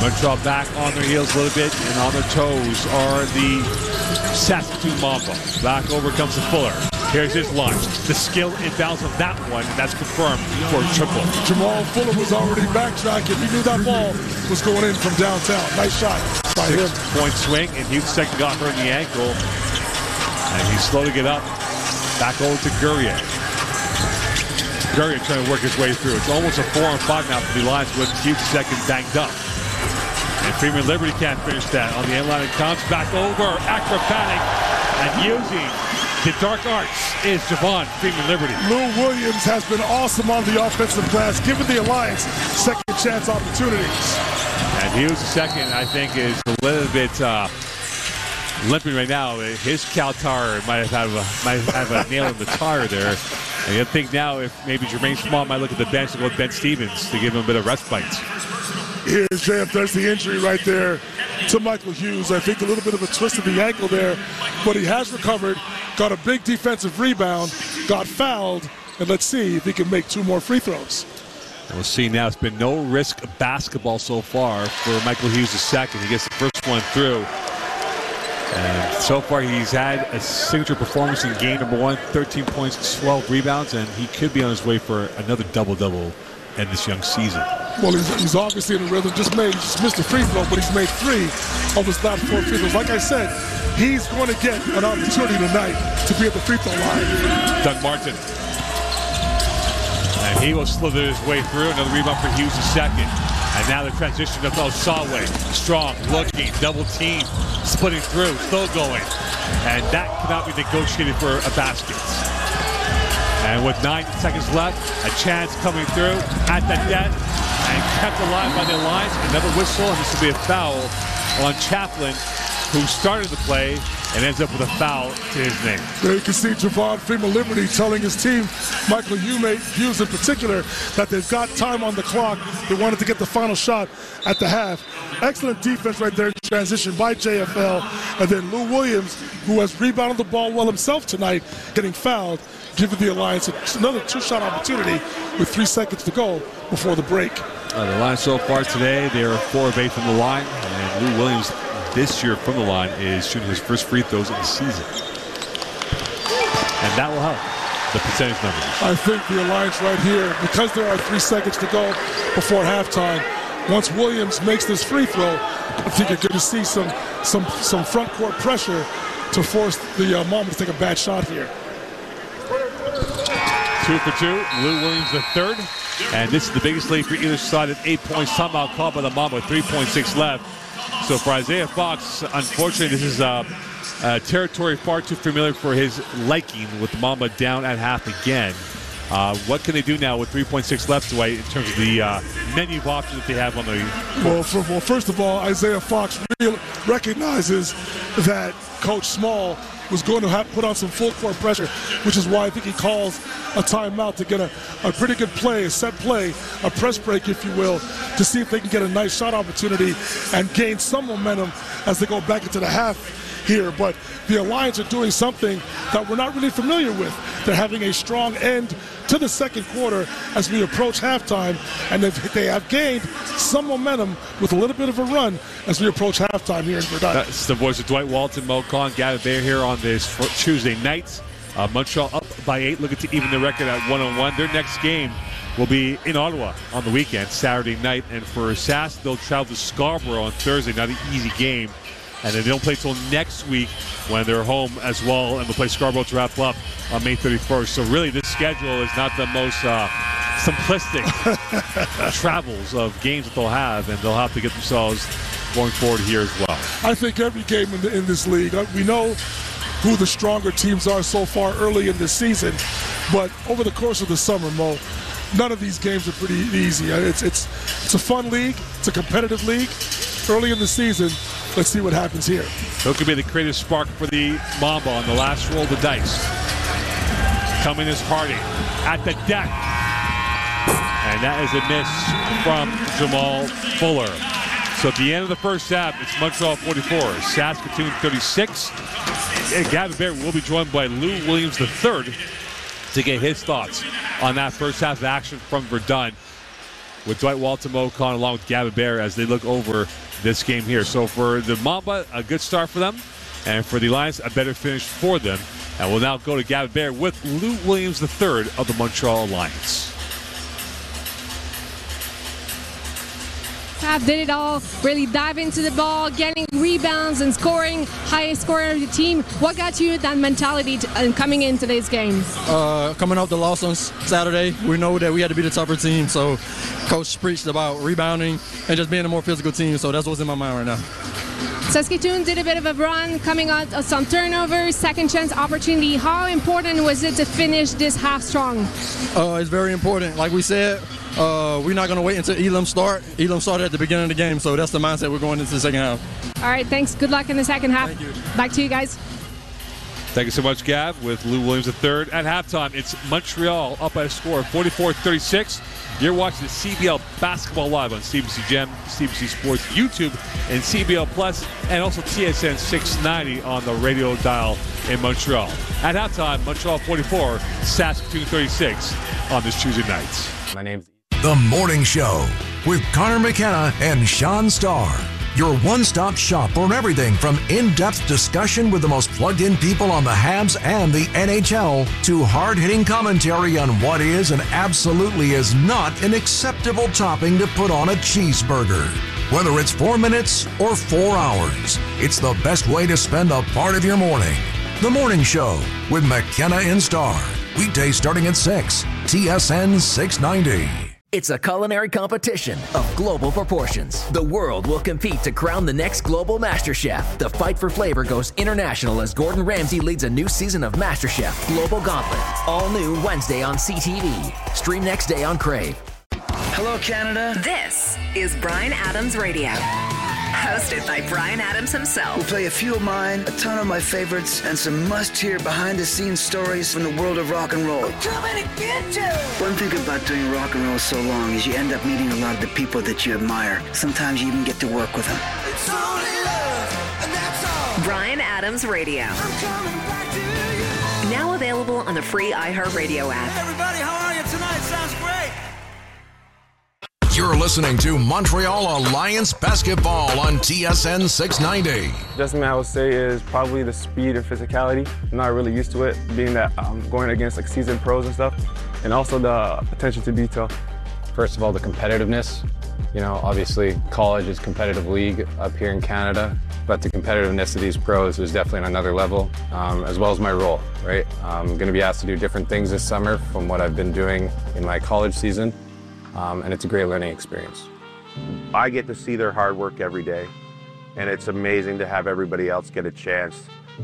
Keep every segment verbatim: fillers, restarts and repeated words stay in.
Montreal back on their heels a little bit, and on their toes are the Saskatoon Mamba. Back over comes the Fuller. Here's his line. The skill inbounds on that one, and that's confirmed for a triple. Jamal Fuller was already backtracking. He knew that ball was going in from downtown. Nice shot by him. Point swing, and Hughes second got hurt in the ankle. And he's slow to get up. Back over to Gurrier. Gurrier trying to work his way through. It's almost a four on five now for the Lions with Hughes second banged up. And Freeman Liberty can't finish that. On the end line it comes back over. Acrobatic and using the dark arts is Javon Freeman Liberty. Lou Williams has been awesome on the offensive glass, giving the Alliance second chance opportunities. And Hughes the second, I think, is a little bit uh, limping right now. His cow tire might have a, might have a nail in the tire there. And you think now if maybe Jermaine Small might look at the bench to go with Ben Stevens to give him a bit of respite. Here's J F. There's the injury right there to Michael Hughes. I think a little bit of a twist of the ankle there, but he has recovered, got a big defensive rebound, got fouled, and let's see if he can make two more free throws. And we'll see now. It's been no risk basketball so far for Michael Hughes the second. He gets the first one through. And so far he's had a signature performance in game number one, thirteen points, twelve rebounds, and he could be on his way for another double-double in this young season. Well, he's, he's obviously in the rhythm. Just made, just missed a free throw, but he's made three of his last four free throws. Like I said, he's going to get an opportunity tonight to be at the free throw line. Doug Martin. And he will slither his way through. Another rebound for Hughes the second. And now the transition of Osaway. Strong, looking, double team, splitting through, still going. And that cannot be negotiated for a basket. And with nine seconds left, a chance coming through at the net and kept alive by the Alliance. Another whistle, and this will be a foul on Chaplin, who started the play and ends up with a foul to his name. There you can see Javon Freeman Liberty telling his team, Michael Hughes in particular, that they've got time on the clock. They wanted to get the final shot at the half. Excellent defense right there in transition by J F L. And then Lou Williams, who has rebounded the ball well himself tonight, getting fouled, giving the Alliance another two-shot opportunity with three seconds to go before the break. Uh, the line so far today, they are four of eight from the line, and Lou Williams this year from the line is shooting his first free throws of the season. And that will help the percentage numbers. I think the Alliance right here, because there are three seconds to go before halftime, once Williams makes this free throw, I think you're going to see some, some, some front court pressure to force the uh, Mamba to take a bad shot here. Two for two, Lou Williams the third. And this is the biggest lead for either side at eight points. Timeout called by the Mamba, three point six left. So for Isaiah Fox, unfortunately, this is uh, uh, territory far too familiar for his liking with the Mamba down at half again. Uh, what can they do now with three point six left away in terms of the uh, menu of options that they have on the court? Well, for, well, first of all, Isaiah Fox really recognizes that Coach Small was going to have put on some full court pressure, which is why I think he calls a timeout to get a, a pretty good play, a set play, a press break, if you will, to see if they can get a nice shot opportunity and gain some momentum as they go back into the half here. But the Alliance are doing something that we're not really familiar with. They're having a strong end to the second quarter as we approach halftime, and they have gained some momentum with a little bit of a run as we approach halftime here in Verdun. That's the voice of Dwight Walton, Mo Khan, Gavin Bayer here on this Tuesday night. Uh, Montreal up by eight, looking to even the record at one oh one. Their next game will be in Ottawa on the weekend, Saturday night. And for S A S, they'll travel to Scarborough on Thursday. Not an easy game. And then they don't play till next week when they're home as well, and they'll play Scarborough to wrap up on May thirty-first. So really, this schedule is not the most uh, simplistic travels of games that they'll have, and they'll have to get themselves going forward here as well. I think every game in, the, in this league, we know who the stronger teams are so far early in this season, but over the course of the summer, Mo, none of these games are pretty easy. It's, it's, it's a fun league. It's a competitive league. Early in the season, let's see what happens here. Who could be the creative spark for the Mamba on the last roll of the dice? Coming is Harding at the deck. And that is a miss from Jamal Fuller. So at the end of the first half, it's Montreal forty-four, Saskatoon thirty-six. And Gavin Bayer will be joined by Lou Williams the third to get his thoughts on that first half action from Verdun. with Dwight Walton-Mocon along with Gavin Bear as they look over this game here. So for the Mamba, a good start for them, and for the Lions, a better finish for them. And we'll now go to Gavin Bear with Lou Williams the third of the Montreal Lions. Half did it all, really dive into the ball, getting rebounds and scoring, highest scorer of the team. What got you that mentality to, uh, coming in today's game? Uh, coming off the loss on Saturday, we know that we had to be the tougher team, so Coach preached about rebounding and just being a more physical team, so that's what's in my mind right now. Saskatoon did a bit of a run, coming out of some turnovers, second chance opportunity. How important was it to finish this half strong? Uh, it's very important. Like we said, uh, we're not going to wait until Elam start. Elam started at the beginning of the game, so that's the mindset we're going into the second half. All right, thanks. Good luck in the second half. Thank you. Back to you guys. Thank you so much, Gav, with Lou Williams the third. At halftime, it's Montreal up by a score of forty-four thirty-six. You're watching the C B L Basketball Live on C B C Gem, C B C Sports YouTube, and C B L Plus, and also T S N six ninety on the radio dial in Montreal. At halftime, Montreal forty-four, Saskatoon thirty-six on this Tuesday night. My name's The Morning Show with Connor McKenna and Sean Starr. Your one-stop shop for everything from in-depth discussion with the most plugged-in people on the Habs and the N H L to hard-hitting commentary on what is and absolutely is not an acceptable topping to put on a cheeseburger. Whether it's four minutes or four hours, it's the best way to spend a part of your morning. The Morning Show with McKenna and Starr. Weekdays starting at six, T S N six ninety. It's a culinary competition of global proportions. The world will compete to crown the next global MasterChef. The fight for flavor goes international as Gordon Ramsay leads a new season of MasterChef Global Gauntlet. All new Wednesday on C T V. Stream next day on Crave. Hello, Canada. This is Bryan Adams Radio. Hosted by Bryan Adams himself. We'll play a few of mine, a ton of my favorites, and some must-hear behind-the-scenes stories from the world of rock and roll. We're coming to get you! One thing about doing rock and roll so long is you end up meeting a lot of the people that you admire. Sometimes you even get to work with them. It's only love, and that's all. Bryan Adams Radio. I'm coming back to you. Now available on the free iHeartRadio app. Hey everybody, how are you tonight? Sounds great. You're listening to Montreal Alliance Basketball on T S N six ninety. Adjustment I would say is probably the speed and physicality. I'm not really used to it, being that I'm going against like seasoned pros and stuff, and also the attention to detail. First of all, the competitiveness. You know, obviously college is a competitive league up here in Canada, but the competitiveness of these pros is definitely on another level, um, as well as my role, right? I'm going to be asked to do different things this summer from what I've been doing in my college season. Um, and it's a great learning experience. I get to see their hard work every day, and it's amazing to have everybody else get a chance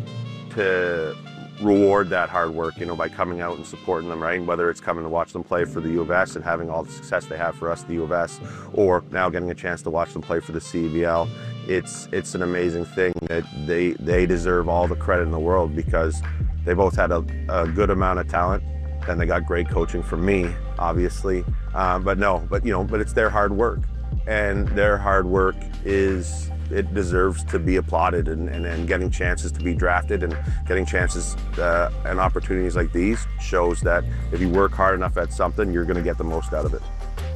to reward that hard work, you know, by coming out and supporting them, right? Whether it's coming to watch them play for the U of S and having all the success they have for us, the U of S, or now getting a chance to watch them play for the C B L. It's it's an amazing thing that they they deserve all the credit in the world because they both had a, a good amount of talent. And they got great coaching from me, obviously. Um, but no, but you know, but it's their hard work, and their hard work is it deserves to be applauded. And, and, and getting chances to be drafted and getting chances uh, and opportunities like these shows that if you work hard enough at something, you're going to get the most out of it.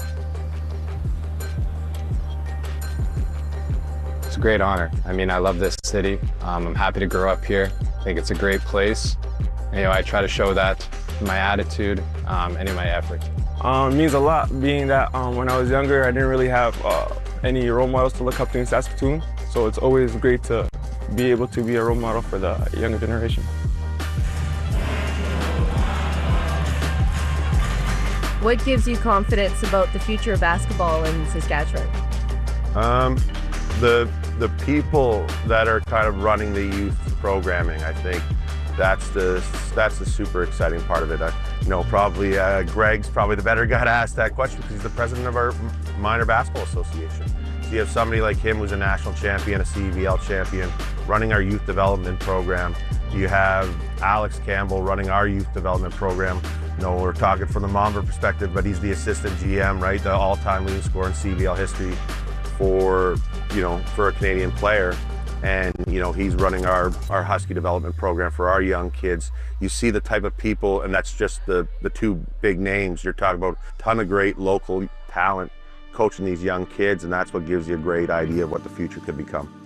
It's a great honor. I mean, I love this city. Um, I'm happy to grow up here. I think it's a great place. And, you know, I try to show that in my attitude um, and in my effort. Um, it means a lot, being that um, when I was younger, I didn't really have uh, any role models to look up to in Saskatoon. So it's always great to be able to be a role model for the younger generation. What gives you confidence about the future of basketball in Saskatchewan? Um, the the people that are kind of running the youth programming, I think. That's the that's the super exciting part of it. I, you know, probably uh, Greg's probably the better guy to ask that question because he's the president of our Minor Basketball Association. So you have somebody like him who's a national champion, a C B L champion, running our youth development program. You have Alex Campbell running our youth development program. You know, we're talking from the Mamba perspective, but he's the assistant G M, right? The all-time leading scorer in C B L history for you know for a Canadian player. And, you know, he's running our, our Husky development program for our young kids. You see the type of people, and that's just the, the two big names. You're talking about a ton of great local talent coaching these young kids, and that's what gives you a great idea of what the future could become.